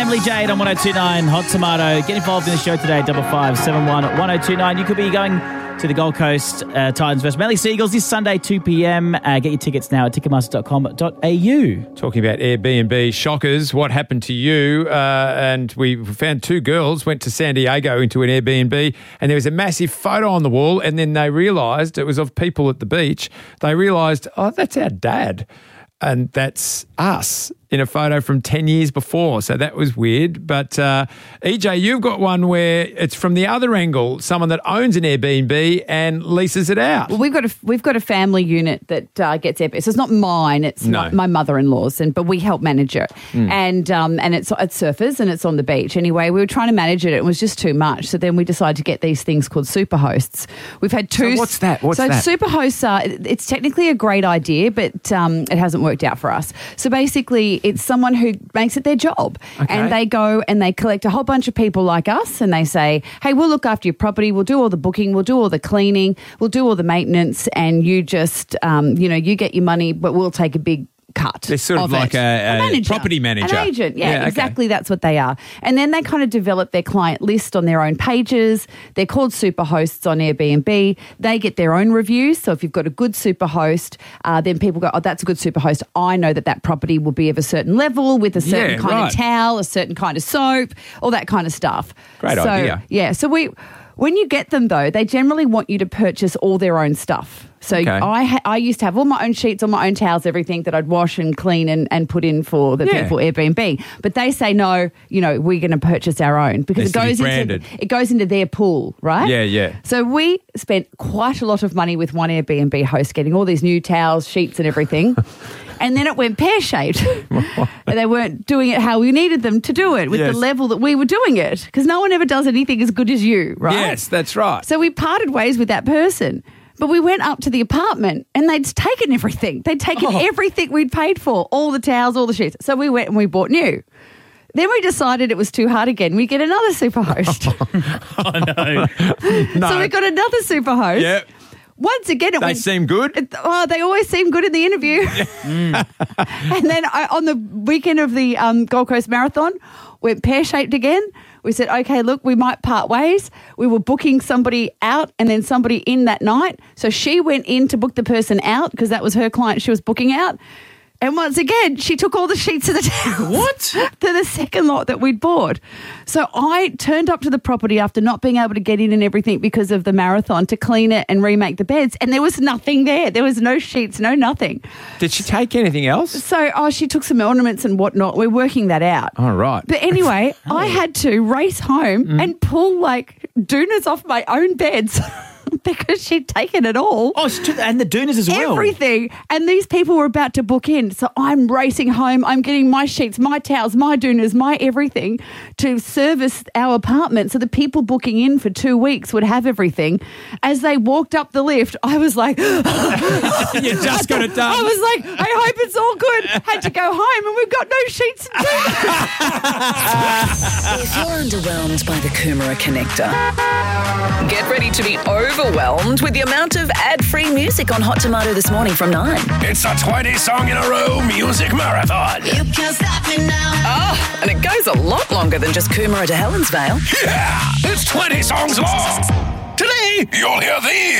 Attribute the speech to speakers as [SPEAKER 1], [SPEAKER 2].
[SPEAKER 1] Emily Jade on 102.9 Hot Tomato. Get involved in the show today, 5571 1029. You could be going to the Gold Coast Titans vs Manly Seagulls this Sunday, 2 p.m. Get your tickets now at ticketmaster.com.au.
[SPEAKER 2] Talking about Airbnb shockers, what happened to you? And we found two girls went to San Diego into an Airbnb and there was a massive photo on the wall, and then they realised it was of people at the beach. They realised, oh, that's our dad. And that's us in a photo from 10 years before. So that was weird. But EJ, you've got one where it's from the other angle, someone that owns an Airbnb and leases it out.
[SPEAKER 3] Well, we've got a family unit that gets Airbnb. So it's not mine, it's my mother-in-law's, but we help manage it. And it's surfers and it's on the beach. Anyway, we were trying to manage it. It was just too much. So then we decided to get these things called superhosts. We've had two.
[SPEAKER 2] So what's that? What's that?
[SPEAKER 3] Superhosts it's technically a great idea, but it hasn't worked out for us. So basically, it's someone who makes it their job.
[SPEAKER 2] Okay.
[SPEAKER 3] And they go and they collect a whole bunch of people like us and they say, hey, we'll look after your property, we'll do all the booking, we'll do all the cleaning, we'll do all the maintenance, and you just, you get your money, but we'll take a big cut.
[SPEAKER 2] They're sort of like a property manager.
[SPEAKER 3] An agent, yeah,
[SPEAKER 2] okay.
[SPEAKER 3] Exactly, that's what they are. And then they kind of develop their client list on their own pages. They're called super hosts on Airbnb. They get their own reviews. So if you've got a good super host, then people go, oh, that's a good super host. I know that property will be of a certain level with a certain kind of towel, a certain kind of soap, all that kind of stuff.
[SPEAKER 2] Great idea.
[SPEAKER 3] Yeah, so when you get them, though, they generally want you to purchase all their own stuff. So I used to have all my own sheets, all my own towels, everything that I'd wash and clean and put in for the people Airbnb. But they say, no, we're going to purchase our own because it goes into their pool, right?
[SPEAKER 2] Yeah.
[SPEAKER 3] So we spent quite a lot of money with one Airbnb host getting all these new towels, sheets and everything. And then it went pear-shaped. And they weren't doing it how we needed them to do it with the level that we were doing it, because no one ever does anything as good as you, right?
[SPEAKER 2] Yes, that's right.
[SPEAKER 3] So we parted ways with that person. But we went up to the apartment and they'd taken everything. They'd taken everything we'd paid for, all the towels, all the sheets. So we went and we bought new. Then we decided it was too hard again. We get another super host.
[SPEAKER 1] Oh, no.
[SPEAKER 3] So we got another super host.
[SPEAKER 2] Yep.
[SPEAKER 3] Once again,
[SPEAKER 2] they seem good.
[SPEAKER 3] They always seem good in the interview. And then on the weekend of the Gold Coast Marathon, went pear-shaped again. We said, okay, look, we might part ways. We were booking somebody out and then somebody in that night. So she went in to book the person out because that was her client she was booking out. And once again, she took all the sheets of the towels.
[SPEAKER 2] What?
[SPEAKER 3] To the second lot that we'd bought. So I turned up to the property after not being able to get in and everything because of the marathon to clean it and remake the beds. And there was nothing there. There was no sheets, no nothing.
[SPEAKER 2] Did she take anything else?
[SPEAKER 3] So, she took some ornaments and whatnot. We're working that out.
[SPEAKER 2] All right.
[SPEAKER 3] But anyway, I had to race home and pull doonas off my own beds. Because she'd taken it all.
[SPEAKER 1] Oh, and the doonas as well.
[SPEAKER 3] Everything. And these people were about to book in. So I'm racing home. I'm getting my sheets, my towels, my doonas, my everything to service our apartment. So the people booking in for 2 weeks would have everything. As they walked up the lift, I was like...
[SPEAKER 2] You just got it done.
[SPEAKER 3] I was like, I hope it's all good. Had to go home and we've got no sheets and doonas.
[SPEAKER 4] If you're underwhelmed by the Coomera Connector, get ready to be overwhelmed with the amount of ad-free music on Hot Tomato this morning from 9.
[SPEAKER 5] It's a 20-song-in-a-row music marathon.
[SPEAKER 6] You can't stop me now.
[SPEAKER 4] Oh, and it goes a lot longer than just Coomera to Helensvale.
[SPEAKER 5] Yeah, it's 20 songs long. Today, you'll hear these.